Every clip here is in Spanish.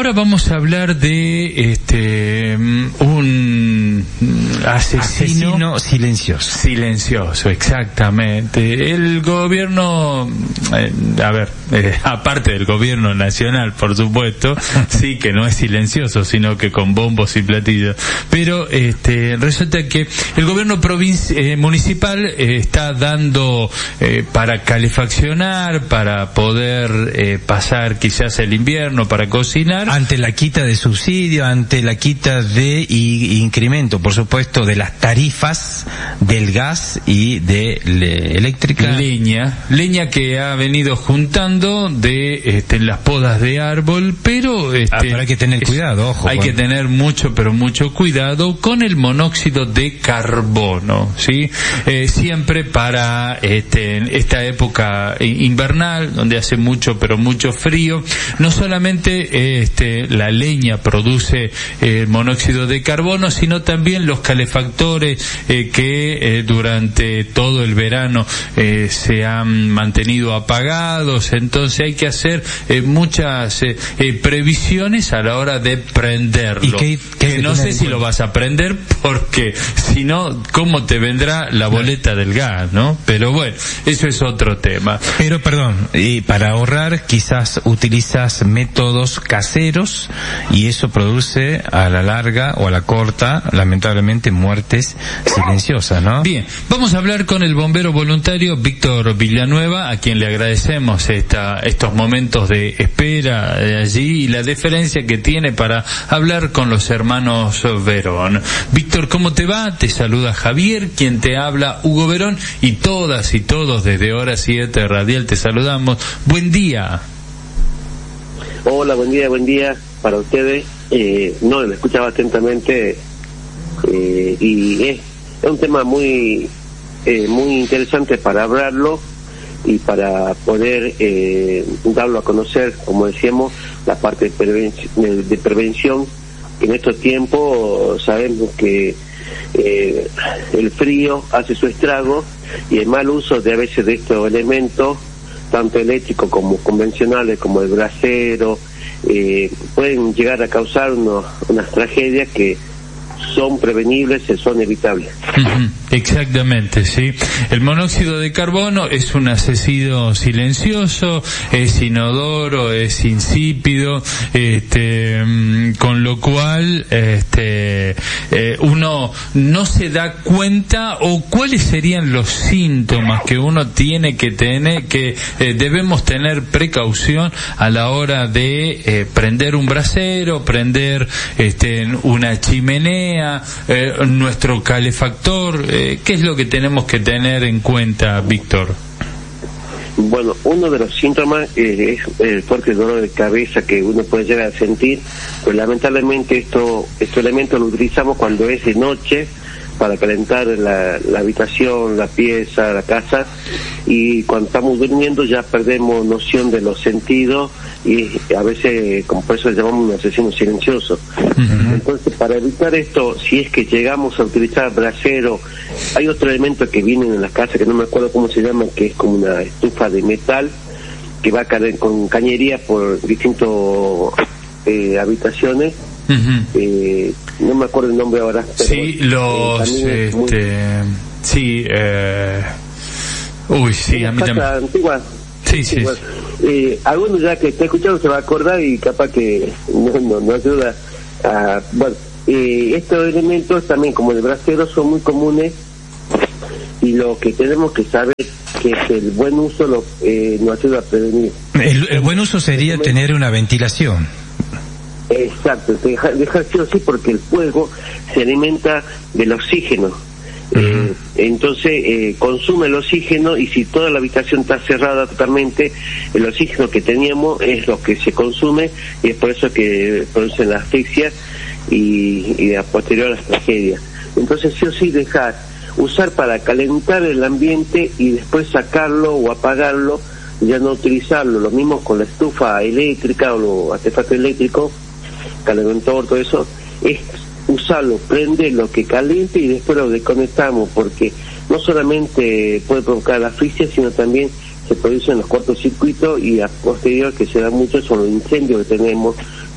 ahora vamos a hablar de un asesino silencioso, exactamente. El gobierno, aparte del gobierno nacional, por supuesto, sí que no es silencioso, sino que con bombos y platillos. Pero resulta que el gobierno municipal está dando para calefaccionar, para poder pasar quizás el invierno, para cocinar. Ante la quita de subsidio, ante la quita de incremento, por supuesto, de las tarifas del gas y de eléctrica. Leña que ha venido juntando de las podas de árbol, pero pero hay que tener cuidado, ojo. Hay que tener mucho cuidado con el monóxido de carbono, ¿sí? Siempre para esta época invernal, donde hace mucho frío, no solamente la leña produce monóxido de carbono, sino también los calefactores que durante todo el verano se han mantenido apagados. Entonces hay que hacer muchas previsiones a la hora de prenderlo. ¿Y qué no sé si lo vas a prender, porque si no, ¿cómo te vendrá la boleta del gas, no? Pero bueno, eso es otro tema. Pero perdón, y para ahorrar quizás utilizas métodos caseros y eso produce a la larga o a la corta, lamentablemente, muertes silenciosas, ¿no? Bien, vamos a hablar con el bombero voluntario Víctor Villanueva, a quien le agradecemos estos momentos de espera allí y la deferencia que tiene para hablar con los hermanos Verón. Víctor, ¿cómo te va? Te saluda Javier, quien te habla, Hugo Verón, y todas y todos desde Hora 7 Radial te saludamos. Buen día. Hola, buen día para ustedes. Lo escuchaba atentamente y es un tema muy interesante para hablarlo y para poder darlo a conocer, como decíamos, la parte de prevención, que en estos tiempos sabemos que el frío hace su estrago y el mal uso de a veces de estos elementos, tanto eléctricos como convencionales, como el brasero, pueden llegar a causar unas tragedias que son prevenibles, son evitables. Exactamente, sí. El monóxido de carbono es un asesino silencioso, es inodoro, es insípido, con lo cual uno no se da cuenta, o cuáles serían los síntomas que uno tiene que tener, que debemos tener precaución a la hora de prender un brasero, prender una chimenea, nuestro calefactor. ¿Qué es lo que tenemos que tener en cuenta, Víctor? Bueno, uno de los síntomas es el fuerte dolor de cabeza que uno puede llegar a sentir, pues lamentablemente estos elementos los utilizamos cuando es de noche para calentar la habitación, la pieza, la casa, y cuando estamos durmiendo ya perdemos noción de los sentidos y a veces, como por eso le llamamos un asesino silencioso. Entonces, para evitar esto, si es que llegamos a utilizar brasero, hay otro elemento que viene en las casas que no me acuerdo cómo se llama, que es como una estufa de metal que va con cañería por distintas habitaciones. No me acuerdo el nombre ahora, pero sí, a mí también. Antigua. Sí. Alguno ya que está escuchando se va a acordar y capaz que no ayuda a... estos elementos también, como el brasero, son muy comunes, y lo que tenemos que saber que es el buen uso nos ayuda a prevenir. El buen uso sería tener una ventilación. Exacto, dejar sí o sí, porque el fuego se alimenta del oxígeno. Entonces consume el oxígeno, y si toda la habitación está cerrada totalmente, el oxígeno que teníamos es lo que se consume, y es por eso que producen la asfixia y a posterior las tragedias. Entonces sí o sí usar para calentar el ambiente y después sacarlo o apagarlo, ya no utilizarlo. Lo mismo con la estufa eléctrica o los artefactos eléctricos, calentor, todo eso, es usarlo, prenderlo, que caliente, y después lo desconectamos, porque no solamente puede provocar la asfixia, sino también se producen los cortocircuitos, y a posterior, que se da mucho, son los incendios que tenemos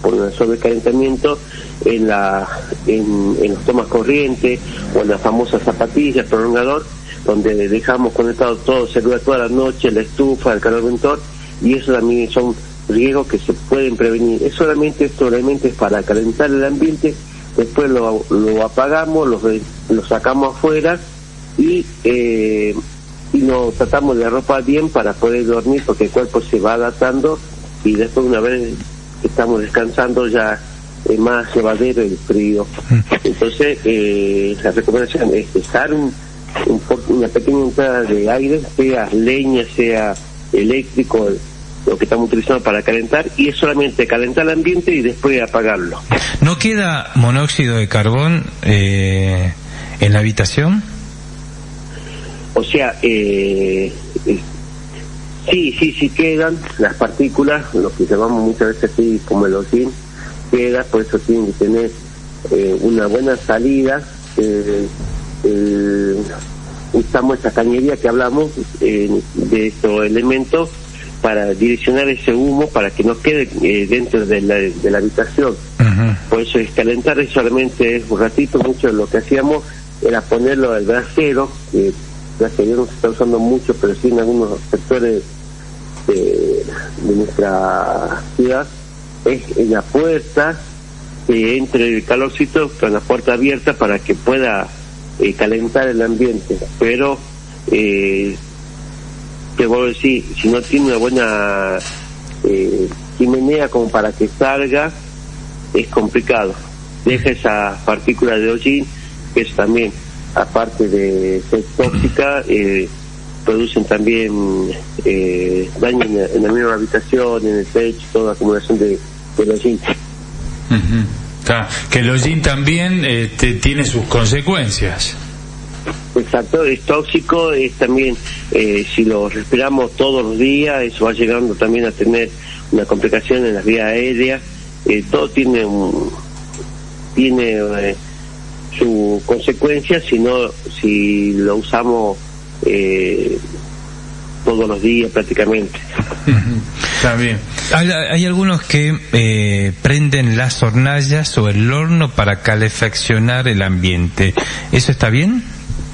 por un sobrecalentamiento en los tomas corriente o en la famosa zapatilla, prolongador, donde dejamos conectado todo celular toda la noche, la estufa, el calorventor, y eso también son riesgos que se pueden prevenir. Esto solamente es para calentar el ambiente, después lo apagamos, lo sacamos afuera y nos tratamos de arropar bien para poder dormir, porque el cuerpo se va adaptando y después, una vez que estamos descansando, ya es más llevadero el frío. Entonces la recomendación es dejar una pequeña entrada de aire, sea leña, sea eléctrico, lo que estamos utilizando para calentar, y es solamente calentar el ambiente y después apagarlo. ¿No queda monóxido de carbón en la habitación? O sea, sí quedan las partículas, lo que llamamos muchas veces así como el hollín, queda, por eso tienen que tener una buena salida. Usamos esta cañería que hablamos de estos elementos para direccionar ese humo para que no quede dentro de la habitación. Uh-huh. Por eso es calentar, es solamente un ratito. Mucho de lo que hacíamos era ponerlo al brasero, que gracias a Dios no se está usando mucho, pero sí en algunos sectores de nuestra ciudad, es en la puerta, entre el calorcito con la puerta abierta para que pueda calentar el ambiente. Pero te vuelvo a decir, si no tiene una buena chimenea como para que salga, es complicado. Deja esa partícula de hollín, que es también, aparte de ser tóxica, producen también daño en la misma habitación, en el techo, toda acumulación de hollín. Uh-huh. Que el hollín también tiene sus consecuencias. Exacto, es tóxico, es también, si lo respiramos todos los días, eso va llegando también a tener una complicación en las vías aéreas. Todo tiene su consecuencia si lo usamos todos los días prácticamente. Está bien. Hay algunos que prenden las hornallas o el horno para calefaccionar el ambiente. ¿Eso está bien?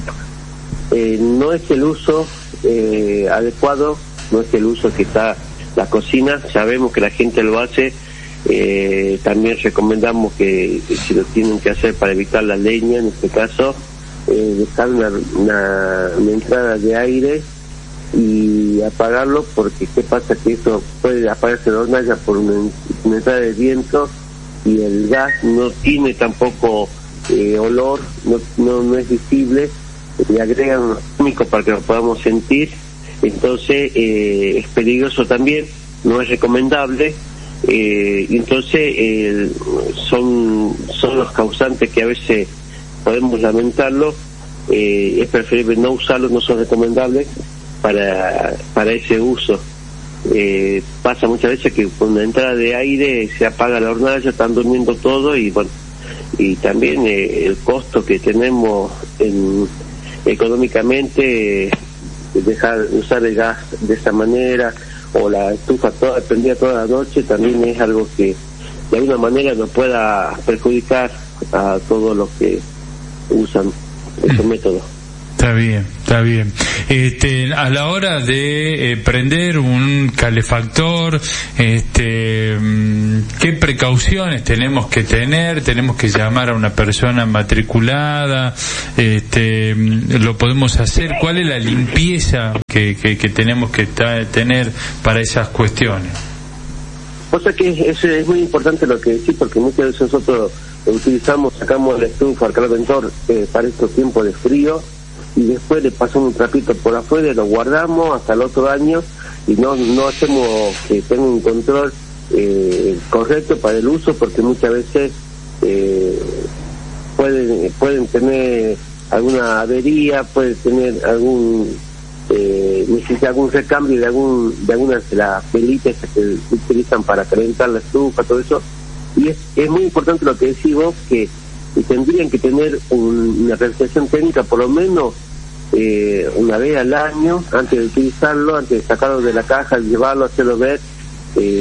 No es el uso adecuado, no es el uso que está la cocina. Sabemos que la gente lo hace. También recomendamos que si lo tienen que hacer para evitar la leña, en este caso, dejar una entrada de aire y apagarlo, porque qué pasa que eso puede apagarse la hornalla por una entrada de viento, y el gas no tiene tampoco olor, no es visible, le agregan unos químicos para que lo podamos sentir. Entonces es peligroso también, no es recomendable. Y entonces son los causantes que a veces podemos lamentarlo. Es preferible no usarlos, no son recomendables para ese uso. Pasa muchas veces que con la entrada de aire se apaga la hornalla, están durmiendo todo, y bueno, y también el costo que tenemos económicamente, dejar usar el gas de esa manera, o la estufa prendida toda la noche, también es algo que de alguna manera nos pueda perjudicar a todos los que usan esos métodos. Está bien. A la hora de prender un calefactor, ¿qué precauciones tenemos que tener? ¿Tenemos que llamar a una persona matriculada? ¿Lo podemos hacer? ¿Cuál es la limpieza que tenemos que tener para esas cuestiones? O sea que es muy importante lo que decís, porque muchas veces nosotros lo utilizamos, sacamos la estufa, el calorventor para estos tiempos de frío, y después le pasamos un trapito por afuera y lo guardamos hasta el otro año, y no hacemos que tenga un control correcto para el uso, porque muchas veces pueden tener alguna avería, pueden tener necesita algún recambio de algunas de las velitas que utilizan para calentar la estufa, todo eso. Y es muy importante lo que decís vos, que tendrían que tener una revisión técnica por lo menos una vez al año, antes de utilizarlo, antes de sacarlo de la caja, llevarlo, hacerlo ver,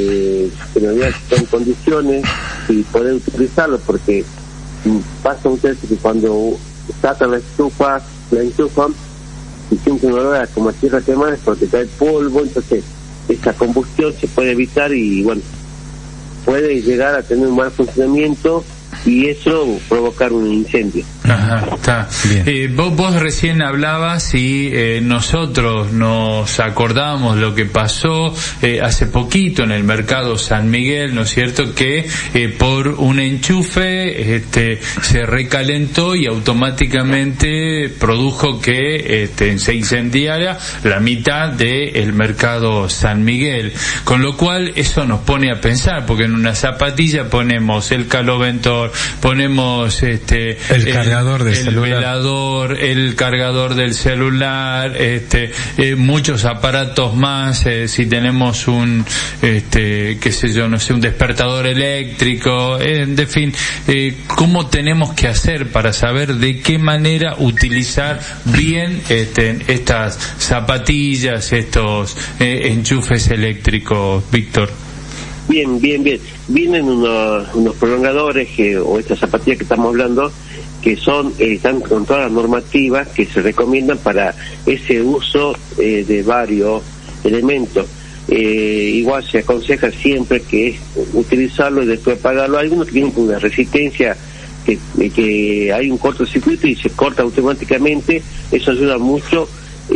que nos diga que son condiciones y poder utilizarlo, porque pasa un test que cuando sacan la enchufan y sienten un olor como a tierra quemada es porque cae polvo, entonces esa combustión se puede evitar y bueno, puede llegar a tener un mal funcionamiento y eso provocar un incendio. Ajá, está bien. Vos recién hablabas y nosotros nos acordamos lo que pasó hace poquito en el mercado San Miguel, ¿no es cierto? Que por un enchufe se recalentó y automáticamente produjo que se incendiara la mitad del mercado San Miguel, con lo cual eso nos pone a pensar, porque en una zapatilla ponemos el caloventor, ponemos el cargador del celular, velador, el cargador del celular, muchos aparatos más, si tenemos un qué sé yo, no sé, un despertador eléctrico, en fin, cómo tenemos que hacer para saber de qué manera utilizar bien estas zapatillas, estos enchufes eléctricos, Víctor. Bien. Vienen unos prolongadores o estas zapatillas que estamos hablando que están con todas las normativas que se recomiendan para ese uso de varios elementos. Igual se aconseja siempre que es utilizarlo y después apagarlo. Algunos que tienen una resistencia que hay un cortocircuito y se corta automáticamente. Eso ayuda mucho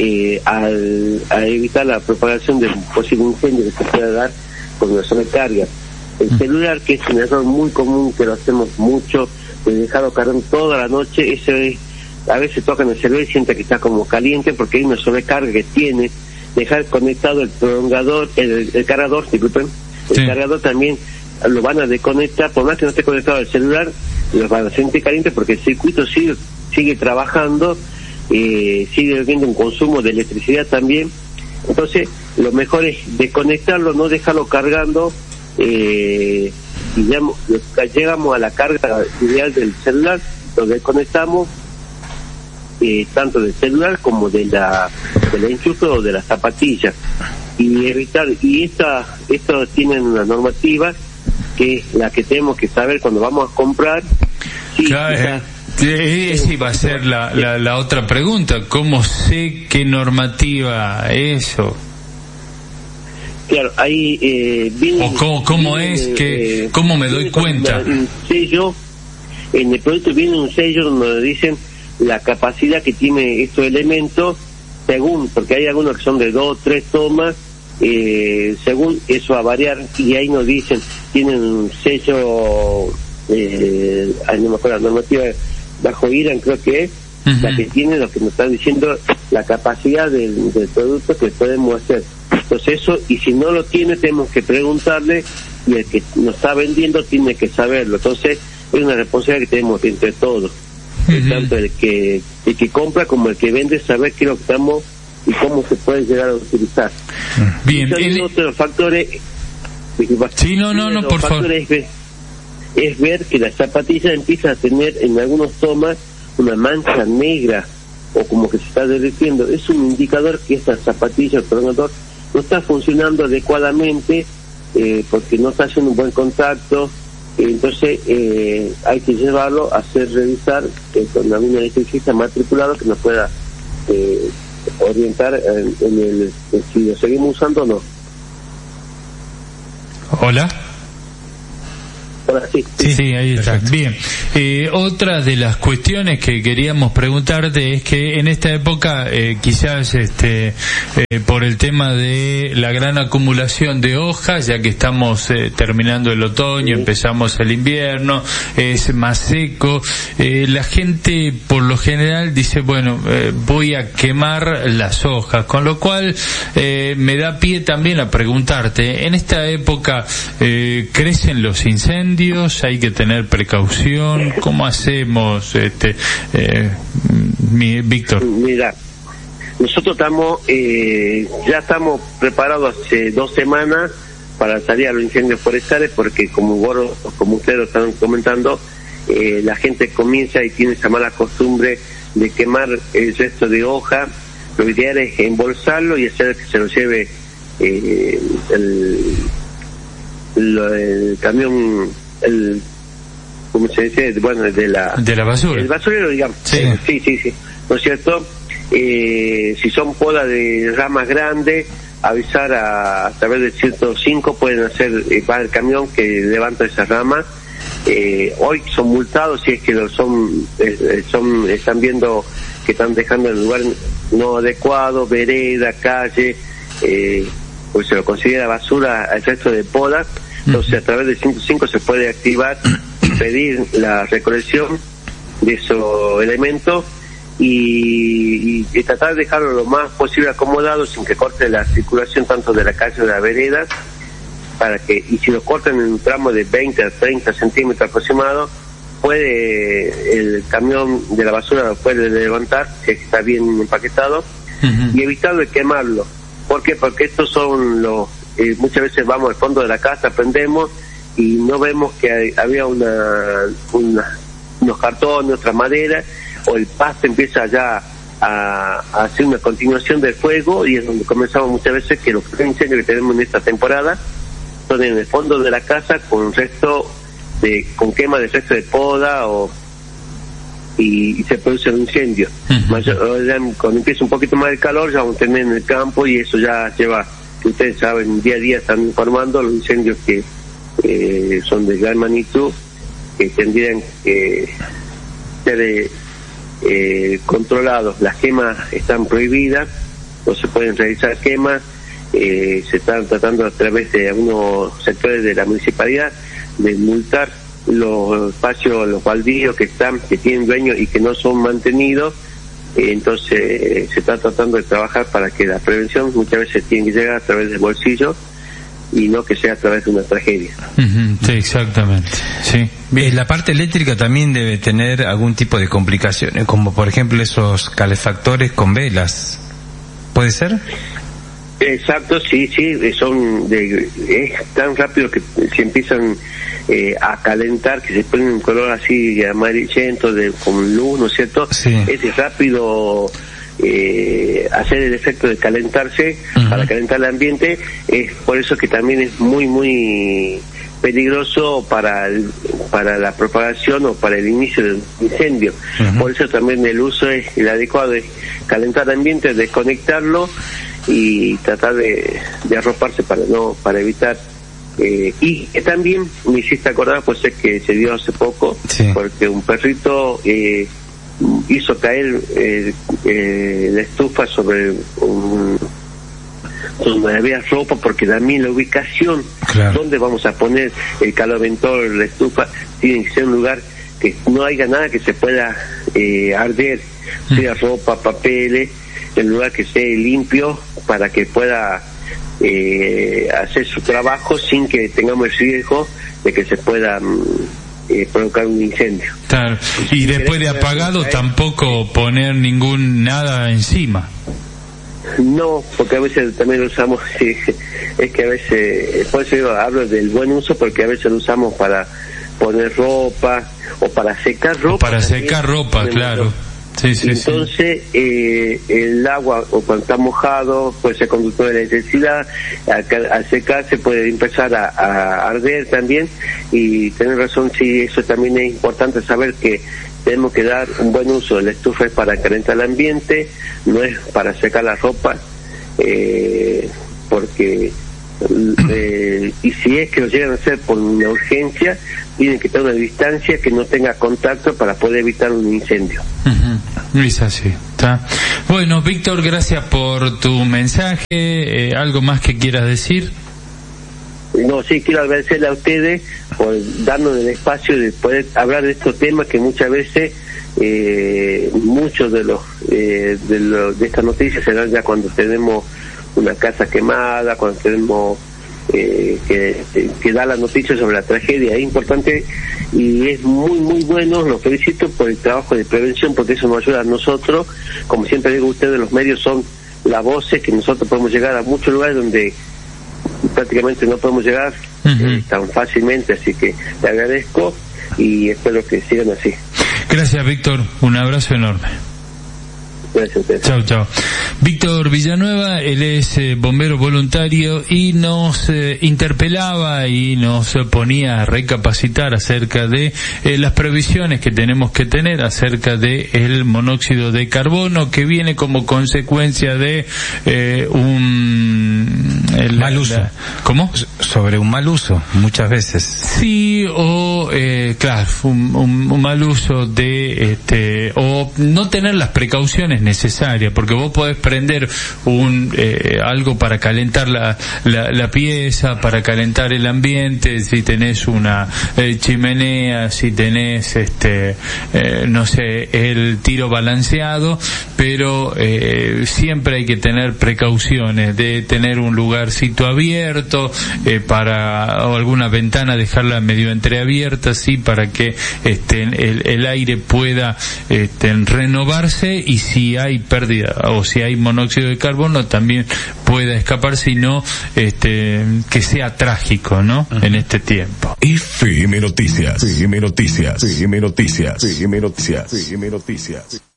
a evitar la propagación de un posible incendio que se pueda dar con una sobrecarga. El celular, que es un error muy común, que lo hacemos mucho, de dejarlo cargando toda la noche, a veces tocan el celular y siente que está como caliente porque hay una sobrecarga que tiene. Dejar conectado el prolongador, el cargador, disculpen, el cargador también lo van a desconectar, por más que no esté conectado al celular, los van a sentir caliente porque el circuito sigue trabajando, sigue habiendo un consumo de electricidad también. Entonces, lo mejor es desconectarlo, no dejarlo cargando, y llegamos a la carga ideal del celular, lo desconectamos, tanto del celular como de la enchufe o de la zapatilla, y evitar, y esto tienen una normativa que es la que tenemos que saber cuando vamos a comprar. Claro, esa iba a ser la otra pregunta, ¿cómo sé qué normativa eso? Claro, ahí viene... ¿O cómo es que cómo me doy cuenta? Un sello, en el producto viene un sello donde dicen la capacidad que tiene estos elementos, según, porque hay algunos que son de 2 o 3 tomas, según eso va a variar, y ahí nos dicen, tienen un sello, no me acuerdo la normativa, bajo IRAN creo que es, la que tiene lo que nos están diciendo, la capacidad del producto que podemos hacer. Entonces eso, y si no lo tiene, tenemos que preguntarle, y el que nos está vendiendo tiene que saberlo. Entonces es una responsabilidad que tenemos entre todos, tanto el que compra como el que vende, saber qué es lo que estamos y cómo se puede llegar a utilizar. Bien. Hay otros factores. Por favor. Es ver que la zapatilla empieza a tener en algunos tomas una mancha negra o como que se está derritiendo. Es un indicador que esta zapatilla, el prolongador, no está funcionando adecuadamente, porque no está haciendo un buen contacto. Entonces hay que llevarlo a hacer revisar con un electricista matriculado que nos pueda orientar en si lo seguimos usando o no. Hola. Sí, ahí está. Perfecto. Bien. Otra de las cuestiones que queríamos preguntarte es que en esta época, quizás por el tema de la gran acumulación de hojas, ya que estamos terminando el otoño, empezamos el invierno, es más seco, la gente por lo general dice, bueno, voy a quemar las hojas, con lo cual me da pie también a preguntarte, en esta época crecen los incendios, hay que tener precaución, ¿cómo hacemos, Víctor? Mira, nosotros ya estamos preparados hace 2 semanas para salir a los incendios forestales, porque como ustedes lo están comentando, la gente comienza y tiene esa mala costumbre de quemar el resto de hoja. Lo ideal es embolsarlo y hacer que se lo lleve el camión, ¿cómo se dice? Bueno, de la basura. El basurero, digamos. Sí. Sí. ¿No es cierto? Si son podas de ramas grandes, avisar a través del 105, pueden hacer, va el camión que levanta esas ramas. Hoy son multados si es que están viendo que están dejando el lugar no adecuado, vereda, calle, pues se lo considera basura al resto de podas. Entonces a través del 105 se puede activar, pedir la recolección de esos elementos y tratar de dejarlo lo más posible acomodado sin que corte la circulación tanto de la calle como de la vereda, y si lo cortan en un tramo de 20 a 30 centímetros aproximado, el camión de la basura lo puede levantar, si está bien empaquetado, y evitar de quemarlo. ¿Por qué? Porque estos son muchas veces vamos al fondo de la casa, prendemos y no vemos que había unos cartones, otra madera, o el pasto empieza ya a hacer una continuación del fuego, y es donde comenzamos muchas veces que los incendios que tenemos en esta temporada son en el fondo de la casa con quema de resto de poda y se produce un incendio. Cuando empieza un poquito más el calor ya vamos a tener en el campo, y eso ya lleva, que ustedes saben, día a día están informando los incendios que son de gran magnitud, que tendrían que ser controlados. Las quemas están prohibidas, no se pueden realizar quemas. Se están tratando a través de algunos sectores de la municipalidad de multar los espacios, los baldíos que tienen dueños y que no son mantenidos. Entonces se está tratando de trabajar para que la prevención muchas veces tiene que llegar a través del bolsillo y no que sea a través de una tragedia. Sí, exactamente. Sí. La parte eléctrica también debe tener algún tipo de complicaciones, como por ejemplo esos calefactores con velas. ¿Puede ser? Exacto, sí, es tan rápido que se empiezan a calentar, que se ponen un color así amarillento con luz, ¿no es cierto? Sí. Es rápido hacer el efecto de calentarse, para calentar el ambiente. Es por eso que también es muy, muy peligroso para la propagación o para el inicio del incendio. Por eso también el uso es el adecuado, es calentar el ambiente, desconectarlo y tratar de arroparse para evitar. Y también me hiciste acordar, pues es que se dio hace poco, porque un perrito hizo caer la estufa sobre donde había ropa, porque también la ubicación, donde vamos a poner el caloventor, la estufa, tiene que ser un lugar que no haya nada que se pueda arder, sea ropa, papeles, el lugar que esté limpio para que pueda hacer su trabajo sin que tengamos el riesgo de que se pueda provocar un incendio. Claro. Y después de apagado tampoco poner nada encima. No, porque a veces también lo usamos, es que a veces, por eso yo hablo del buen uso, porque a veces lo usamos para poner ropa o para secar ropa. Para secar ropa, claro. Sí, entonces el agua, o cuando está mojado, puede ser conductor de electricidad, al secarse puede empezar a arder también. Y tener razón, sí, eso también es importante saber, que tenemos que dar un buen uso. La estufa es para calentar el ambiente, no es para secar la ropa, porque y si es que lo llegan a hacer por una urgencia, tienen que tener una distancia que no tenga contacto para poder evitar un incendio. Es así, ¿está? Bueno, Víctor, gracias por tu mensaje. ¿Algo más que quieras decir? No, sí, quiero agradecerle a ustedes por darnos el espacio de poder hablar de estos temas que muchas veces muchos de estas noticias se dan ya cuando tenemos una casa quemada, cuando tenemos que da la noticia sobre la tragedia. Es importante y es muy, muy bueno. Los felicito por el trabajo de prevención, porque eso nos ayuda a nosotros. Como siempre digo, ustedes, los medios, son las voces que nosotros podemos llegar a muchos lugares donde prácticamente no podemos llegar tan fácilmente. Así que le agradezco y espero que sigan así. Gracias, Víctor, un abrazo enorme. Gracias a ustedes. Chao, chao. Víctor Villanueva, él es bombero voluntario y nos interpelaba y nos ponía a recapacitar acerca de las previsiones que tenemos que tener acerca de el monóxido de carbono que viene como consecuencia de mal uso. ¿Cómo? Sobre un mal uso, muchas veces. Sí, o claro, un mal uso de o no tener las precauciones necesarias, porque vos podés prender algo para calentar la pieza, para calentar el ambiente, si tenés una chimenea, si tenés no sé, el tiro balanceado, pero siempre hay que tener precauciones de tener un lugarcito abierto o alguna ventana dejarla medio entreabierta, sí, para que el aire pueda renovarse, y si hay pérdida o si hay monóxido de carbono también pueda escapar, sino que sea trágico, ¿no? En este tiempo. FM Noticias, FM Noticias, FM Noticias, FM Noticias, FM Noticias.